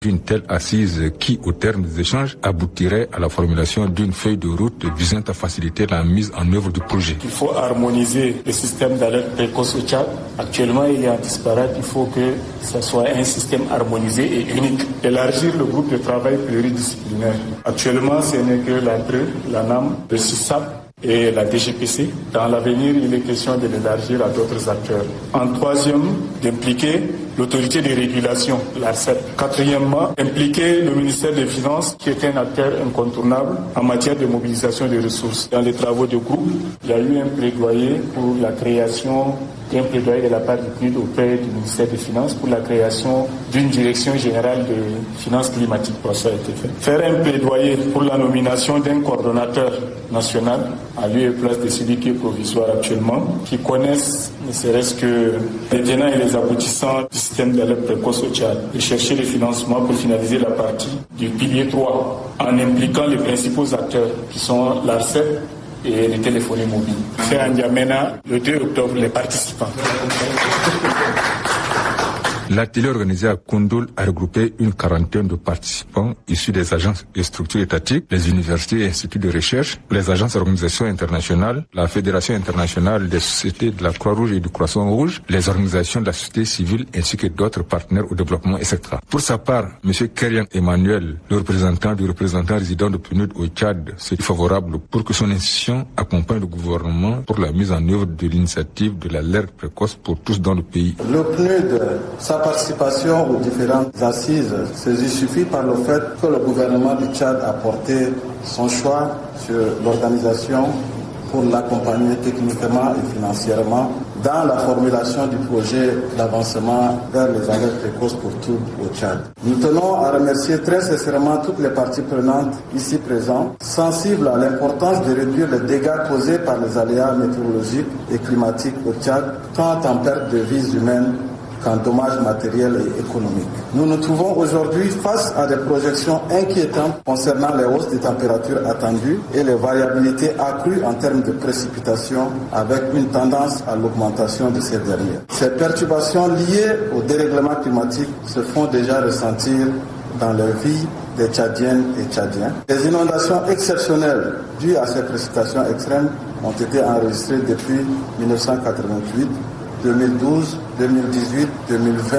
Une telle assise qui, au terme des échanges, aboutirait à la formulation d'une feuille de route visant à faciliter la mise en œuvre du projet. Il faut harmoniser le système d'alerte précoce au Tchad. Actuellement, il est en disparate. Il faut que ce soit un système harmonisé et unique. Élargir le groupe de travail pluridisciplinaire. Actuellement, ce n'est que l'entrée, la NAM, le SISAP et la DGPC. Dans l'avenir, il est question de l'élargir à d'autres acteurs. En troisième, d'impliquer l'autorité de régulation, l'ARCEP. Quatrièmement, impliquer le ministère des Finances, qui est un acteur incontournable en matière de mobilisation des ressources. Dans les travaux de groupe, il y a eu un plaidoyer pour la création d'un plaidoyer de la part du PNUD auprès du ministère des Finances pour la création d'une direction générale de finances climatiques. Ça a été fait. Faire un plaidoyer pour la nomination d'un coordonnateur national à lieu et place de celui qui est provisoire actuellement, qui connaissent ne serait-ce que les tenants et les aboutissants du système d'alerte précoce au Tchad, et chercher les financements pour finaliser la partie du pilier 3 en impliquant les principaux acteurs qui sont l'ARCEP et les téléphones mobiles. C'est à N'Djamena, le 2 octobre, les participants. L'atelier organisé à Koundoul a regroupé une quarantaine de participants issus des agences et structures étatiques, les universités et instituts de recherche, les agences et organisations internationales, la Fédération internationale des sociétés de la Croix-Rouge et du Croissant-Rouge, les organisations de la société civile ainsi que d'autres partenaires au développement, etc. Pour sa part, M. Kerian Emmanuel, le représentant du représentant résident de PNUD au Tchad, s'est favorable pour que son institution accompagne le gouvernement pour la mise en œuvre de l'initiative de l'alerte précoce pour tous dans le pays. Le PNUD, sa participation aux différentes assises se justifie par le fait que le gouvernement du Tchad a porté son choix sur l'organisation pour l'accompagner techniquement et financièrement dans la formulation du projet d'avancement vers les alertes précoces pour tout au Tchad. Nous tenons à remercier très sincèrement toutes les parties prenantes ici présentes, sensibles à l'importance de réduire les dégâts causés par les aléas météorologiques et climatiques au Tchad, tant en perte de vies humaines qu'en dommages matériels et économiques. Nous nous trouvons aujourd'hui face à des projections inquiétantes concernant les hausses des températures attendues et les variabilités accrues en termes de précipitations avec une tendance à l'augmentation de ces dernières. Ces perturbations liées au dérèglement climatique se font déjà ressentir dans la vie des Tchadiennes et Tchadiens. Les inondations exceptionnelles dues à ces précipitations extrêmes ont été enregistrées depuis 1988, 2012, 2018, 2020,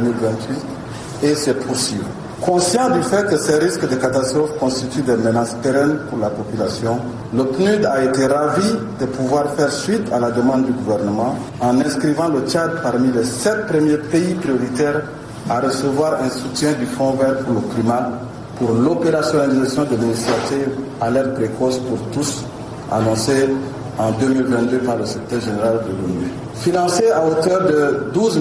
2028 et se poursuivent. Conscient du fait que ces risques de catastrophe constituent des menaces pérennes pour la population, le PNUD a été ravi de pouvoir faire suite à la demande du gouvernement en inscrivant le Tchad parmi les 7 premiers pays prioritaires à recevoir un soutien du Fonds vert pour le climat pour l'opérationnalisation de l'initiative Alerte précoce pour tous annoncée en 2022 par le secrétaire général de l'ONU. Financé à hauteur de 12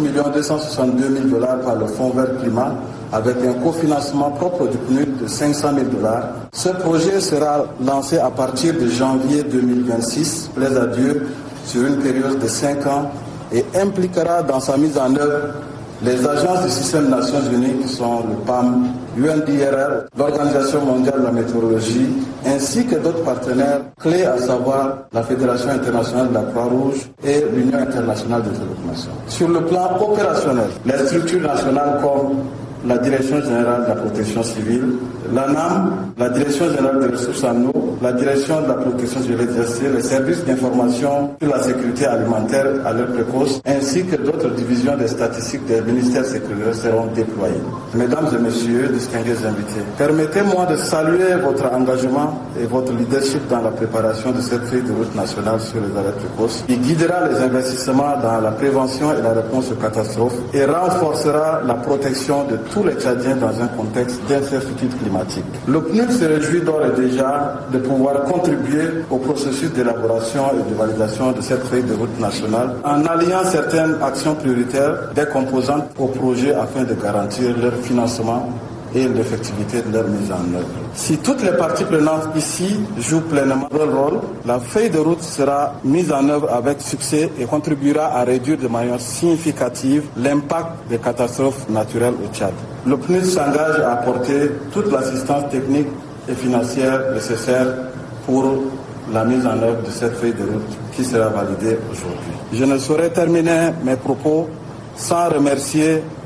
262 000 $ par le Fonds vert climat, avec un cofinancement propre du PNUD de 500 000 $, ce projet sera lancé à partir de janvier 2026, plaise à Dieu, sur une période de 5 ans et impliquera dans sa mise en œuvre les agences du système des Nations Unies qui sont le PAM, l'UNDRR, l'Organisation mondiale de la météorologie, ainsi que d'autres partenaires clés, à savoir la Fédération internationale de la Croix-Rouge et l'Union internationale des télécommunications. Sur le plan opérationnel, les structures nationales comme la Direction générale de la protection civile, l'ANAM, la Direction générale des ressources en eau, la Direction de la protection civile et les services d'information sur la sécurité alimentaire à l'heure précoce, ainsi que d'autres divisions des statistiques des ministères sécuritaires seront déployées. Mesdames et messieurs, distingués invités, permettez-moi de saluer votre engagement et votre leadership dans la préparation de cette feuille de route nationale sur les alertes précoces, qui guidera les investissements dans la prévention et la réponse aux catastrophes et renforcera la protection de tous les Tchadiens dans un contexte d'incertitude climatique. Le PNUD se réjouit d'ores et déjà de pouvoir contribuer au processus d'élaboration et de validation de cette feuille de route nationale en alliant certaines actions prioritaires des composantes au projet afin de garantir leur financement et l'effectivité de leur mise en œuvre. Si toutes les parties prenantes ici jouent pleinement leur rôle, la feuille de route sera mise en œuvre avec succès et contribuera à réduire de manière significative l'impact des catastrophes naturelles au Tchad. Le PNUD s'engage à apporter toute l'assistance technique et financière nécessaire pour la mise en œuvre de cette feuille de route qui sera validée aujourd'hui. Je ne saurais terminer mes propos sans remercier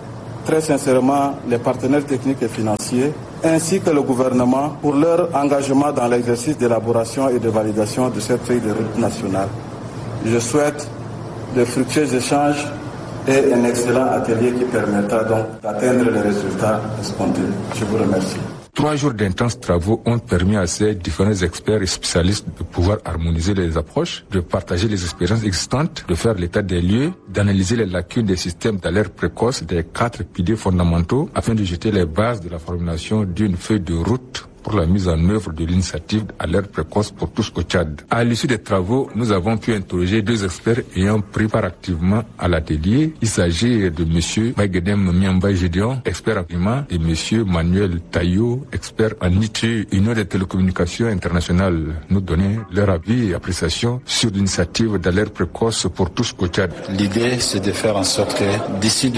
très sincèrement les partenaires techniques et financiers ainsi que le gouvernement pour leur engagement dans l'exercice d'élaboration et de validation de cette feuille de route nationale. Je souhaite de fructueux échanges et un excellent atelier qui permettra donc d'atteindre les résultats escomptés. Je vous remercie. 3 jours d'intenses travaux ont permis à ces différents experts et spécialistes de pouvoir harmoniser les approches, de partager les expériences existantes, de faire l'état des lieux, d'analyser les lacunes des systèmes d'alerte précoce des 4 piliers fondamentaux afin de jeter les bases de la formulation d'une feuille de route pour la mise en œuvre de l'initiative d'alerte précoce pour tous au Tchad. À l'issue des travaux, nous avons pu interroger 2 experts ayant pris part activement à l'atelier. Il s'agit de M. Maïgedem Miamba Gédéon, expert en climat, et M. Manuel Taillot, expert en IT, Union des télécommunications internationales, nous donner leur avis et appréciation sur l'initiative d'alerte précoce pour tous au Tchad. L'idée, c'est de faire en sorte que d'ici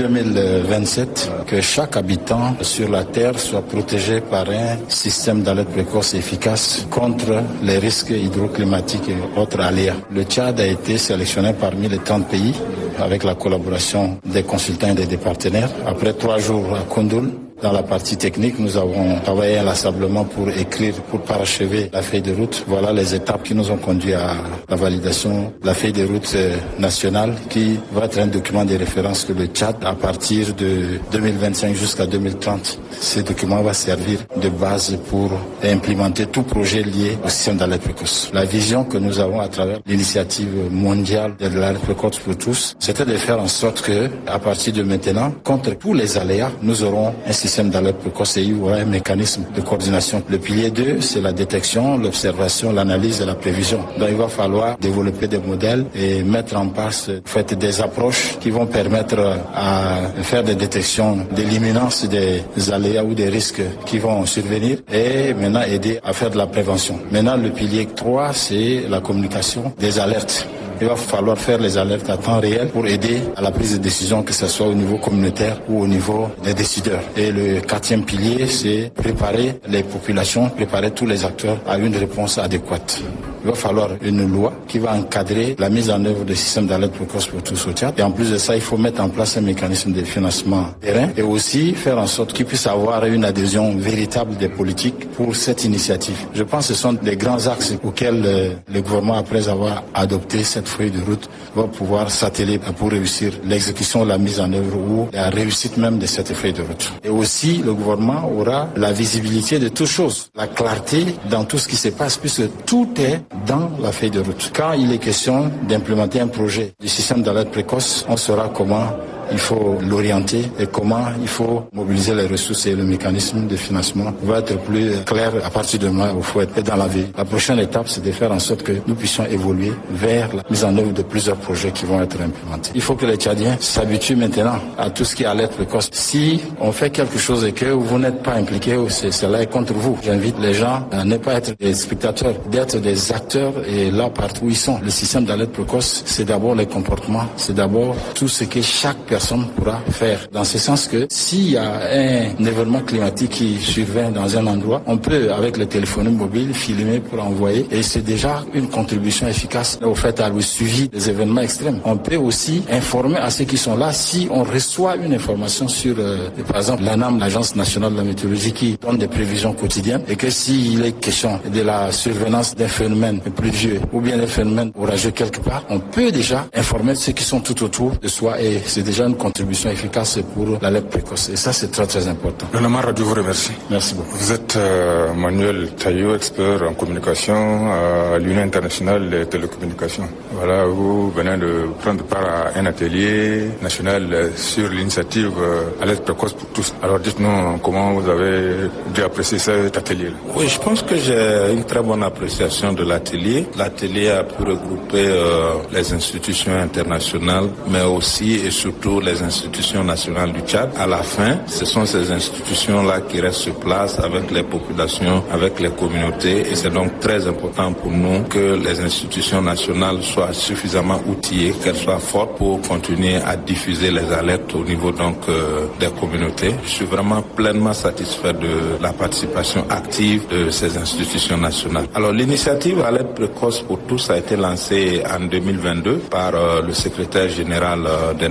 2027, que chaque habitant sur la Terre soit protégé par un système d'alerte précoce efficace contre les risques hydroclimatiques et autres aléas. Le Tchad a été sélectionné parmi les 30 pays avec la collaboration des consultants et des partenaires. Après 3 jours à Koundoul, dans la partie technique, nous avons travaillé inlassablement pour écrire, pour parachever la feuille de route. Voilà les étapes qui nous ont conduit à la validation de la feuille de route nationale qui va être un document de référence que le Tchad, à partir de 2025 jusqu'à 2030, ce document va servir de base pour implémenter tout projet lié au système d'alerte précoce. La vision que nous avons à travers l'initiative mondiale de l'alerte précoce pour tous, c'était de faire en sorte que, à partir de maintenant, contre tous les aléas, nous aurons un système d'alerte précoce et il y aura un mécanisme de coordination. Le pilier 2, c'est la détection, l'observation, l'analyse et la prévision. Donc il va falloir développer des modèles et mettre en place des approches qui vont permettre à faire des détections de l'imminence des aléas ou des risques qui vont survenir et maintenant aider à faire de la prévention. Maintenant, le pilier 3, c'est la communication des alertes. Il va falloir faire les alertes à temps réel pour aider à la prise de décision, que ce soit au niveau communautaire ou au niveau des décideurs. Et le 4e pilier, c'est préparer les populations, préparer tous les acteurs à une réponse adéquate. Il va falloir une loi qui va encadrer la mise en œuvre du système d'alerte précoce pour tous au Tchad. Et en plus de ça, il faut mettre en place un mécanisme de financement terrain et aussi faire en sorte qu'il puisse avoir une adhésion véritable des politiques pour cette initiative. Je pense que ce sont des grands axes auxquels le gouvernement, après avoir adopté cette feuille de route, va pouvoir s'atteler pour réussir l'exécution, la mise en œuvre ou la réussite même de cette feuille de route. Et aussi, le gouvernement aura la visibilité de toutes choses, la clarté dans tout ce qui se passe, puisque tout est dans la feuille de route. Quand il est question d'implémenter un projet du système d'alerte précoce, on saura comment il faut l'orienter et comment il faut mobiliser les ressources et le mécanisme de financement va être plus clair à partir de maintenant où il faut être dans la vie. La prochaine étape, c'est de faire en sorte que nous puissions évoluer vers la mise en œuvre de plusieurs projets qui vont être implémentés. Il faut que les Tchadiens s'habituent maintenant à tout ce qui est alerte précoce. Si on fait quelque chose et que vous n'êtes pas impliqué, cela est contre vous. J'invite les gens à ne pas être des spectateurs, d'être des acteurs et là partout où ils sont. Le système d'alerte précoce, c'est d'abord les comportements, c'est d'abord tout ce que chaque personne pourra faire. Dans ce sens que s'il y a un événement climatique qui survient dans un endroit, on peut, avec le téléphone mobile, filmer pour envoyer et c'est déjà une contribution efficace au fait à le suivi des événements extrêmes. On peut aussi informer à ceux qui sont là si on reçoit une information sur, par exemple, l'ANAM, l'Agence nationale de la météorologie, qui donne des prévisions quotidiennes et que s'il est question de la survenance d'un phénomène pluvieux ou bien d'un phénomène orageux quelque part, on peut déjà informer ceux qui sont tout autour de soi et c'est déjà une contribution efficace pour l'alerte précoce. Et ça, c'est très, très important. Le Nama Radio vous remercie. Merci beaucoup. Vous êtes Manuel Taillot, expert en communication à l'Union internationale des télécommunications. Voilà, vous venez de prendre part à un atelier national sur l'initiative alerte précoce pour tous. Alors, dites-nous comment vous avez dû apprécier cet atelier. Oui, je pense que j'ai une très bonne appréciation de l'atelier. L'atelier a pu regrouper les institutions internationales, mais aussi et surtout les institutions nationales du Tchad. À la fin, ce sont ces institutions-là qui restent sur place avec les populations, avec les communautés, et c'est donc très important pour nous que les institutions nationales soient suffisamment outillées, qu'elles soient fortes pour continuer à diffuser les alertes au niveau donc des communautés. Je suis vraiment pleinement satisfait de la participation active de ces institutions nationales. Alors l'initiative alerte précoce pour tous a été lancée en 2022 par le secrétaire général des Nations Unies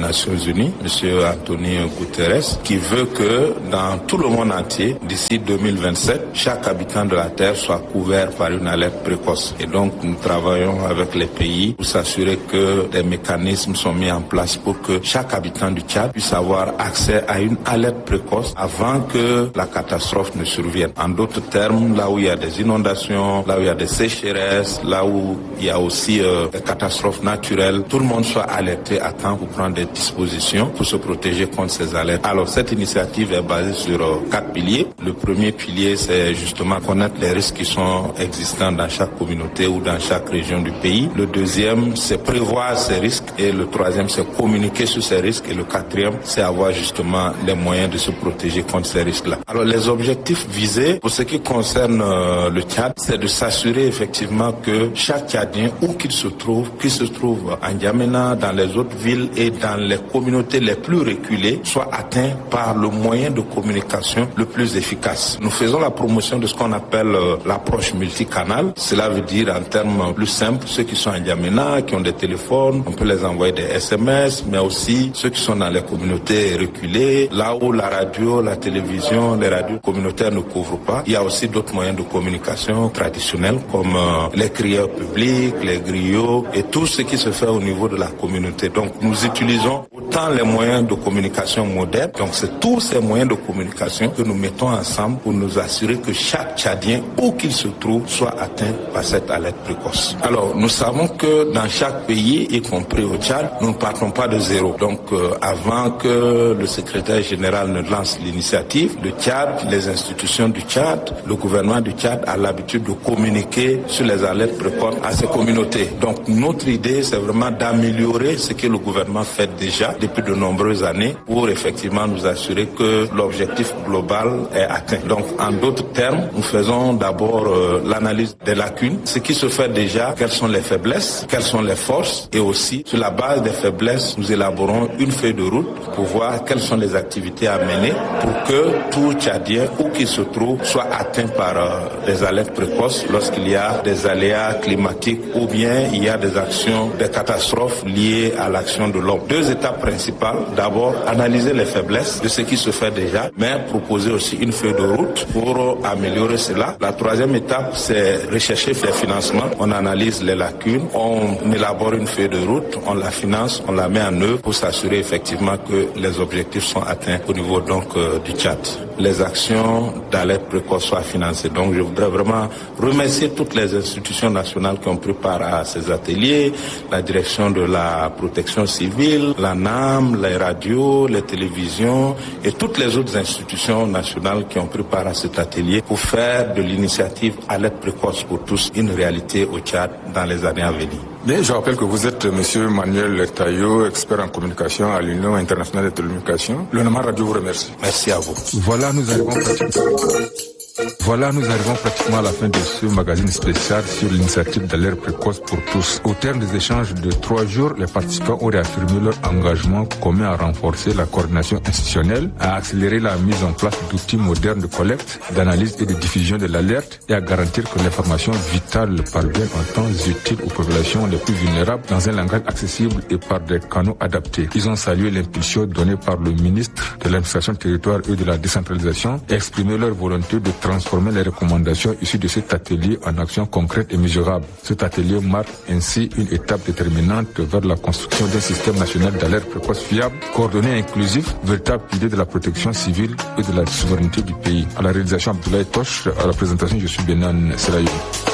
Unis, M. Antonio Guterres, qui veut que dans tout le monde entier, d'ici 2027, chaque habitant de la Terre soit couvert par une alerte précoce. Et donc, nous travaillons avec les pays pour s'assurer que des mécanismes sont mis en place pour que chaque habitant du Tchad puisse avoir accès à une alerte précoce avant que la catastrophe ne survienne. En d'autres termes, là où il y a des inondations, là où il y a des sécheresses, là où il y a aussi des catastrophes naturelles, tout le monde soit alerté à temps pour prendre des dispositions pour se protéger contre ces alertes. Alors, cette initiative est basée sur 4 piliers. Le premier pilier, c'est justement connaître les risques qui sont existants dans chaque communauté ou dans chaque région du pays. Le deuxième, c'est prévoir ces risques. Et le troisième, c'est communiquer sur ces risques. Et le quatrième, c'est avoir justement les moyens de se protéger contre ces risques-là. Alors, les objectifs visés, pour ce qui concerne le Tchad, c'est de s'assurer effectivement que chaque Tchadien, où qu'il se trouve en N'Djamena, dans les autres villes et dans les communautés les plus reculées, soit atteint par le moyen de communication le plus efficace. Nous faisons la promotion de ce qu'on appelle l'approche multicanal. Cela veut dire en termes plus simples, ceux qui sont en N'Djamena, qui ont des téléphones, on peut les envoyer des SMS, mais aussi ceux qui sont dans les communautés reculées, là où la radio, la télévision, les radios communautaires ne couvrent pas. Il y a aussi d'autres moyens de communication traditionnels comme les crieurs publics, les griots et tout ce qui se fait au niveau de la communauté. Donc nous utilisons autant les moyens de communication modernes, donc c'est tous ces moyens de communication que nous mettons ensemble pour nous assurer que chaque Tchadien, où qu'il se trouve, soit atteint par cette alerte précoce. Alors nous savons que dans chaque pays, y compris au Tchad, nous ne partons pas de zéro. Donc avant que le secrétaire général ne lance l'initiative, le Tchad, les institutions du Tchad, le gouvernement du Tchad a l'habitude de communiquer sur les alertes précoces à ces communautés. Donc notre idée, c'est vraiment d'améliorer ce que le gouvernement fait déjà depuis de nombreuses années pour effectivement nous assurer que l'objectif global est atteint. Donc en d'autres termes, nous faisons d'abord l'analyse des lacunes, ce qui se fait déjà, quelles sont les faiblesses, quelles sont les forces, et aussi sur la base des faiblesses, nous élaborons une feuille de route pour voir quelles sont les activités à mener pour que tout Tchadien, où qu'il se trouve, soit atteint par des alertes précoces lorsqu'il y a des aléas climatiques ou bien il y a des actions, des catastrophes liées à l'action de l'homme. Deux étapes principales. D'abord, analyser les faiblesses de ce qui se fait déjà, mais proposer aussi une feuille de route pour améliorer cela. La troisième étape, c'est rechercher les financements. On analyse les lacunes, on élabore une feuille de route, on la finance, on la met en œuvre pour s'assurer effectivement que les objectifs sont atteints au niveau donc du Tchad. Les actions d'alerte précoce soient financées. Donc je voudrais vraiment remercier toutes les institutions nationales qui ont pris part à ces ateliers, la direction de la protection civile, la NAM, les radios, les télévisions et toutes les autres institutions nationales qui ont pris part à cet atelier pour faire de l'initiative alerte précoce pour tous une réalité au Tchad dans les années à venir. Bien, je rappelle que vous êtes M. Manuel Taillot, expert en communication à l'Union internationale de télécommunications. Le Nama Radio vous remercie. Merci à vous. Voilà, nous arrivons pratiquement à la fin de ce magazine spécial sur l'initiative d'alerte précoce pour tous. Au terme des échanges de 3 jours, les participants ont réaffirmé leur engagement commun à renforcer la coordination institutionnelle, à accélérer la mise en place d'outils modernes de collecte, d'analyse et de diffusion de l'alerte et à garantir que l'information vitale parvienne en temps utile aux populations les plus vulnérables dans un langage accessible et par des canaux adaptés. Ils ont salué l'impulsion donnée par le ministre de l'administration du territoire et de la décentralisation et exprimé leur volonté de transformer les recommandations issues de cet atelier en actions concrètes et mesurables. Cet atelier marque ainsi une étape déterminante vers la construction d'un système national d'alerte précoce fiable, coordonné et inclusif, véritable pilier de la protection civile et de la souveraineté du pays. À la réalisation, Abdoulaye Tosh, à la présentation, je suis Benan Selayoum.